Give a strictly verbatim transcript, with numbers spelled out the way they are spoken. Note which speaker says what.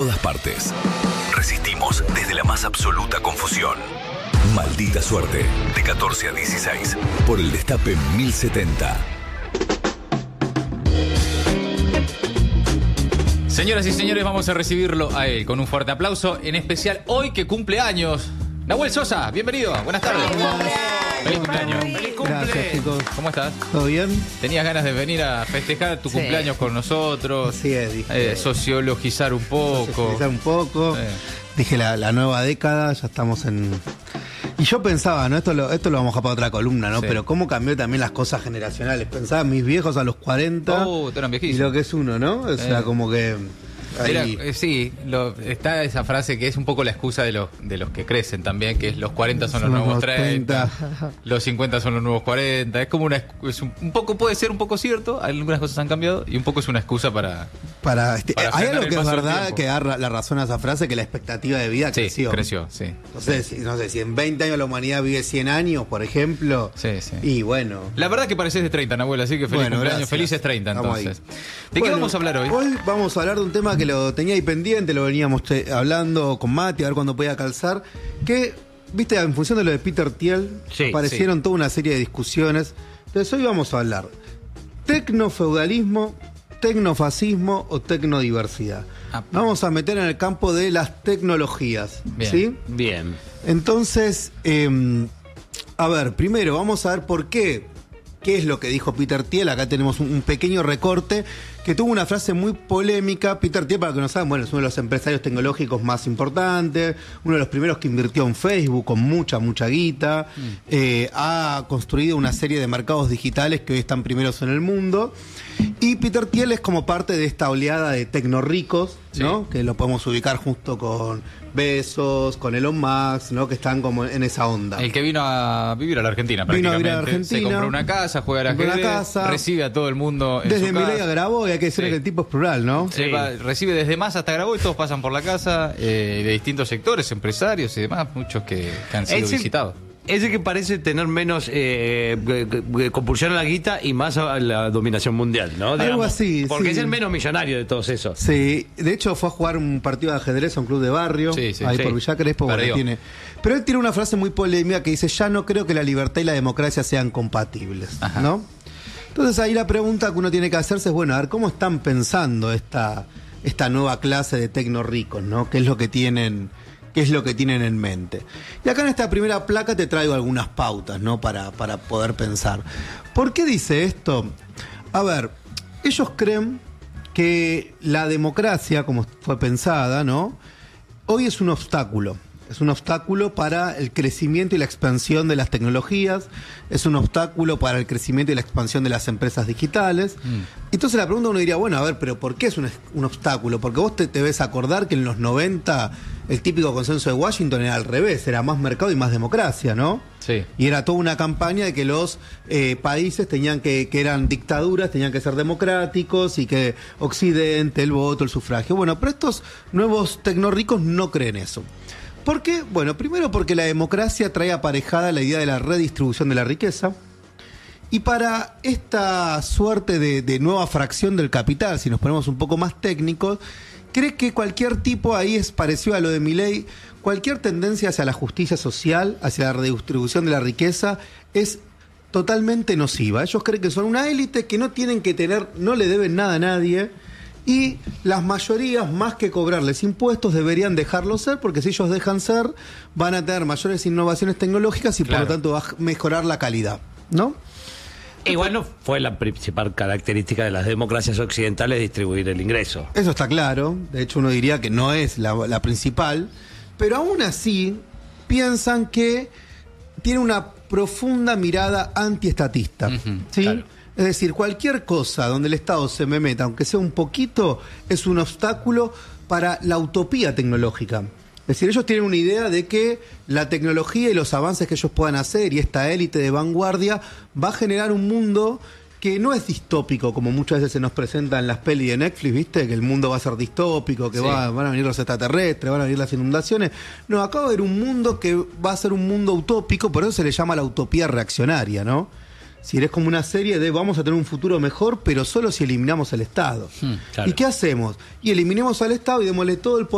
Speaker 1: todas partes. Resistimos desde la más absoluta confusión. Maldita suerte, de catorce a dieciséis, por el Destape mil setenta.
Speaker 2: Señoras y señores, vamos a recibirlo a él con un fuerte aplauso, en especial hoy que cumple años. Nahuel Sosa, bienvenido, buenas tardes. Feliz cumpleaños. Feliz cumple.
Speaker 3: Gracias, chicos.
Speaker 2: ¿Cómo estás?
Speaker 3: ¿Todo bien?
Speaker 2: ¿Tenías ganas de venir a festejar tu
Speaker 3: sí.
Speaker 2: cumpleaños con nosotros?
Speaker 3: Sí, dije.
Speaker 2: Eh, sociologizar un poco.
Speaker 3: Sociologizar un poco.
Speaker 2: Eh.
Speaker 3: Dije la, la nueva década, ya estamos en... Y yo pensaba, ¿no? Esto lo, esto lo vamos a dejar para otra columna, ¿no?
Speaker 2: Sí.
Speaker 3: Pero cómo cambió también las cosas generacionales. Pensaba mis viejos a los cuarenta.
Speaker 2: Oh, eran
Speaker 3: y
Speaker 2: viejísimos.
Speaker 3: lo que es uno, ¿no? O sea,
Speaker 2: Eh.
Speaker 3: como que... Ahí...
Speaker 2: Era, eh, sí, lo, está esa frase que es un poco la excusa de los, de los que crecen también, que es los cuarenta son, son los nuevos treinta, los cincuenta son los nuevos cuarenta. Es como una es un, un poco, puede ser un poco cierto, algunas cosas han cambiado y un poco es una excusa para...
Speaker 3: para, este,
Speaker 2: para
Speaker 3: hay algo
Speaker 2: el
Speaker 3: que es
Speaker 2: paso del
Speaker 3: verdad
Speaker 2: tiempo.
Speaker 3: que da la razón a esa frase, que la expectativa de vida
Speaker 2: Sí,
Speaker 3: creció.
Speaker 2: creció, sí.
Speaker 3: No sé, si, no sé, si en veinte años la humanidad vive cien años, por ejemplo.
Speaker 2: Sí, sí.
Speaker 3: Y bueno...
Speaker 2: La verdad que pareces de treinta, Nahuel, así que feliz
Speaker 3: Bueno,
Speaker 2: cumpleaños,
Speaker 3: gracias.
Speaker 2: felices treinta
Speaker 3: Estamos
Speaker 2: entonces.
Speaker 3: ahí.
Speaker 2: ¿De
Speaker 3: Bueno,
Speaker 2: qué vamos a hablar hoy?
Speaker 3: Hoy vamos a hablar de un tema que lo tenía ahí pendiente, lo veníamos te- hablando con Mati, a ver cuándo podía calzar, que, viste, en función de lo de Peter Thiel,
Speaker 2: Sí,
Speaker 3: aparecieron
Speaker 2: sí.
Speaker 3: toda una serie de discusiones. Entonces hoy vamos a hablar tecnofeudalismo, tecnofascismo o tecnodiversidad.
Speaker 2: Ah.
Speaker 3: Vamos a meter en el campo de las tecnologías,
Speaker 2: Bien.
Speaker 3: ¿sí?
Speaker 4: Bien.
Speaker 3: Entonces, eh, a ver, primero vamos a ver por qué. ¿Qué es lo que dijo Peter Thiel? Acá tenemos un, un pequeño recorte que tuvo una frase muy polémica. Peter Thiel, para que no saben, bueno, es uno de los empresarios tecnológicos más importantes, uno de los primeros que invirtió en Facebook con mucha, mucha guita. Mm. Eh, ha construido una serie de mercados digitales que hoy están primeros en el mundo. Y Peter Thiel es como parte de esta oleada de tecnorricos, ¿no? Sí. Que lo podemos ubicar justo con Bezos, con Elon Musk, ¿no? Que están como en esa onda.
Speaker 2: El que vino a vivir a la Argentina,
Speaker 3: vino
Speaker 2: prácticamente.
Speaker 3: A vivir a la Argentina,
Speaker 2: se compró una casa, juega a la
Speaker 3: ajedrez,
Speaker 2: una casa, recibe a todo el mundo en
Speaker 3: desde
Speaker 2: su
Speaker 3: Milei
Speaker 2: casa.
Speaker 3: a Graboy, hay que decir sí. que el tipo es plural, ¿no?
Speaker 2: Sí. Va, recibe desde Massa hasta Graboy, todos pasan por la casa, eh, de distintos sectores, empresarios y demás, muchos que, que han sido
Speaker 4: Ese,
Speaker 2: visitados.
Speaker 4: Ese que parece tener menos eh, compulsión a la guita y más a la dominación mundial, ¿no? Digamos.
Speaker 3: Algo así,
Speaker 4: Porque
Speaker 3: sí.
Speaker 4: es el menos millonario de todos esos.
Speaker 3: Sí, de hecho fue a jugar un partido de ajedrez a un club de barrio,
Speaker 2: sí, sí,
Speaker 3: ahí
Speaker 2: sí.
Speaker 3: por Villa Crespo, bueno, tiene. Pero él tiene una frase muy polémica que dice: ya no creo que la libertad y la democracia sean compatibles, Ajá. ¿no? Entonces ahí la pregunta que uno tiene que hacerse es, bueno, a ver, ¿cómo están pensando esta, esta nueva clase de tecnorricos, ¿no? ¿Qué es lo que tienen, qué es lo que tienen en mente? Y acá en esta primera placa te traigo algunas pautas, ¿no? Para, para poder pensar. ¿Por qué dice esto? A ver, ellos creen que la democracia, como fue pensada, ¿no? Hoy es un obstáculo. Es un obstáculo para el crecimiento y la expansión de las tecnologías, es un obstáculo para el crecimiento y la expansión de las empresas digitales. Mm. Entonces la pregunta uno diría, bueno, a ver, pero ¿por qué es un, un obstáculo? Porque vos te, te ves acordar que en los noventa el típico consenso de Washington era al revés, era más mercado y más democracia, ¿no?
Speaker 2: Sí.
Speaker 3: Y era toda una campaña de que los eh, países tenían que, que eran dictaduras, tenían que ser democráticos y que Occidente, el voto, el sufragio. Bueno, pero estos nuevos tecnorricos no creen eso. ¿Por qué? Bueno, primero porque la democracia trae aparejada la idea de la redistribución de la riqueza. Y para esta suerte de, de nueva fracción del capital, si nos ponemos un poco más técnicos, cree que cualquier tipo, ahí es parecido a lo de Milei, cualquier tendencia hacia la justicia social, hacia la redistribución de la riqueza, es totalmente nociva. Ellos creen que son una élite que no tienen que tener, no le deben nada a nadie. Y las mayorías, más que cobrarles impuestos, deberían dejarlo ser, porque si ellos dejan ser, van a tener mayores innovaciones tecnológicas y claro. por lo tanto va a mejorar la calidad, ¿no?
Speaker 4: Igual no fue la principal característica de las democracias occidentales distribuir el ingreso.
Speaker 3: Eso está claro, de hecho uno diría que no es la, la principal, pero aún así piensan que tiene una profunda mirada antiestatista, uh-huh, ¿sí? Claro. Es decir, cualquier cosa donde el Estado se me meta, aunque sea un poquito, es un obstáculo para la utopía tecnológica. Es decir, ellos tienen una idea de que la tecnología y los avances que ellos puedan hacer y esta élite de vanguardia va a generar un mundo que no es distópico, como muchas veces se nos presenta en las pelis de Netflix, ¿viste? Que el mundo va a ser distópico, que sí. va, van a venir los extraterrestres, van a venir las inundaciones. No, acá va a haber un mundo que va a ser un mundo utópico, por eso se le llama la utopía reaccionaria, ¿no? Si eres como una serie de vamos a tener un futuro mejor, pero solo si eliminamos al Estado. Hmm, claro. ¿Y qué hacemos? Y eliminemos al Estado y démosle todo el poder